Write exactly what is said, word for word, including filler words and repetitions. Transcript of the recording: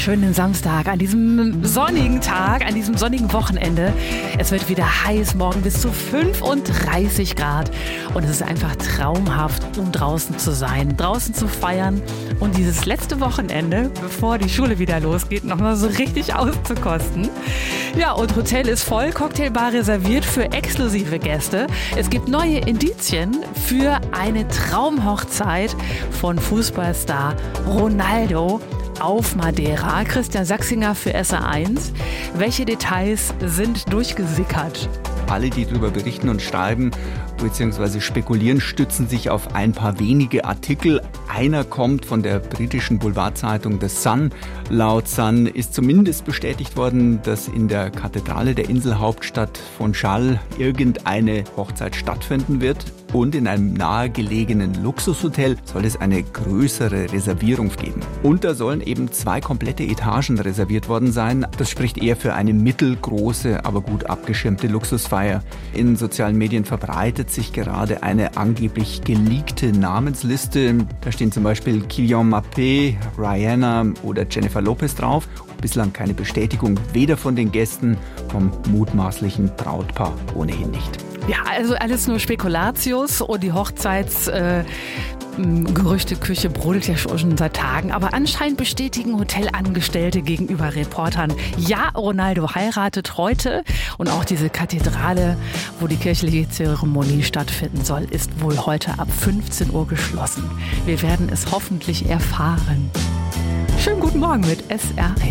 wunderschönen Samstag, an diesem sonnigen Tag, an diesem sonnigen Wochenende. Es wird wieder heiß, morgen bis zu fünfunddreißig Grad. Und es ist einfach traumhaft, um draußen zu sein, draußen zu feiern und dieses letzte Wochenende, bevor die Schule wieder losgeht, nochmal so richtig auszukosten. Ja, und Hotel ist voll, Cocktailbar reserviert für exklusive Gäste. Es gibt neue Indizien für eine Traumhochzeit von Fußballstar Ronaldo auf Madeira. Christian Sachsinger für S R eins. Welche Details sind durchgesickert? Alle, die darüber berichten und schreiben bzw. spekulieren, stützen sich auf ein paar wenige Artikel. Einer kommt von der britischen Boulevardzeitung The Sun. Laut Sun ist zumindest bestätigt worden, dass in der Kathedrale der Inselhauptstadt Funchal irgendeine Hochzeit stattfinden wird. Und in einem nahegelegenen Luxushotel soll es eine größere Reservierung geben. Und da sollen eben zwei komplette Etagen reserviert worden sein. Das spricht eher für eine mittelgroße, aber gut abgeschirmte Luxusfeier. In sozialen Medien verbreitet sich gerade eine angeblich geleakte Namensliste. Da stehen zum Beispiel Kylian Mbappé, Rihanna oder Jennifer Lopez drauf. Bislang keine Bestätigung, weder von den Gästen, vom mutmaßlichen Brautpaar ohnehin nicht. Ja, also alles nur Spekulatius und die Hochzeitsgerüchteküche brodelt ja schon seit Tagen. Aber anscheinend bestätigen Hotelangestellte gegenüber Reportern, ja, Ronaldo heiratet heute. Und auch diese Kathedrale, wo die kirchliche Zeremonie stattfinden soll, ist wohl heute ab fünfzehn Uhr geschlossen. Wir werden es hoffentlich erfahren. Schönen guten Morgen mit S R eins.